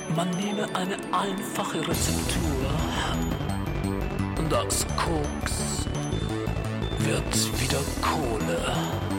Man nehme eine einfache Rezeptur. Das Koks wird wieder Kohle.